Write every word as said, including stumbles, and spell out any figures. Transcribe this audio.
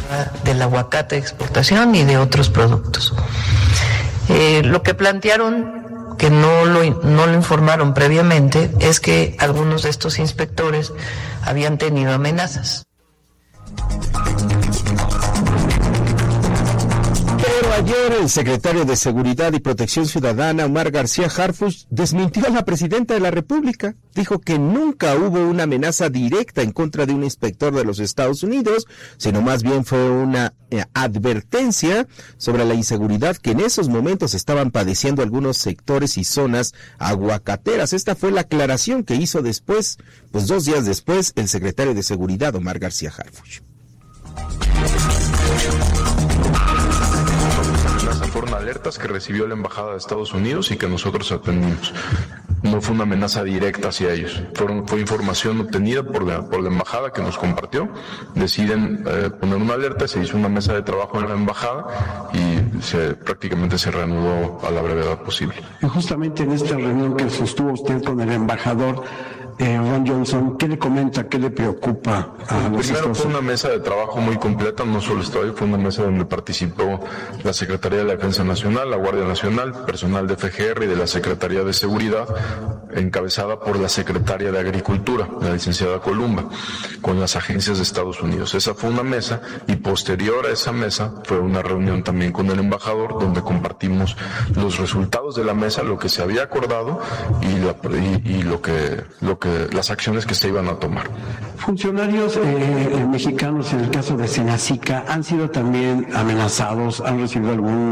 del aguacate de exportación y de otros productos. Eh, lo que plantearon, que no lo, no lo informaron previamente, es que algunos de estos inspectores habían tenido amenazas. Pero ayer el secretario de Seguridad y Protección Ciudadana, Omar García Harfuch, desmintió a la presidenta de la República. Dijo que nunca hubo una amenaza directa en contra de un inspector de los Estados Unidos, sino más bien fue una eh, advertencia sobre la inseguridad que en esos momentos estaban padeciendo algunos sectores y zonas aguacateras. Esta fue la aclaración que hizo después, pues dos días después, el secretario de Seguridad, Omar García Harfuch. Fueron alertas que recibió la Embajada de Estados Unidos y que nosotros atendimos. No fue una amenaza directa hacia ellos. Fueron, fue información obtenida por la, por la Embajada que nos compartió. Deciden eh, poner una alerta, se hizo una mesa de trabajo en la Embajada y se, prácticamente se reanudó a la brevedad posible. Y justamente en esta reunión que sostuvo usted con el embajador, Eh, Ron Johnson, ¿qué le comenta, qué le preocupa a los Primero fue una mesa de trabajo muy completa, no solo estaba ahí, fue una mesa donde participó la Secretaría de la Defensa Nacional, la Guardia Nacional, personal de F G R y de la Secretaría de Seguridad, encabezada por la Secretaria de Agricultura, la licenciada Columba, con las agencias de Estados Unidos. Esa fue una mesa y posterior a esa mesa fue una reunión también con el embajador donde compartimos los resultados de la mesa, lo que se había acordado y, la, y, y lo que lo que las acciones que se iban a tomar. Funcionarios eh, mexicanos en el caso de Senacica han sido también amenazados, han recibido algún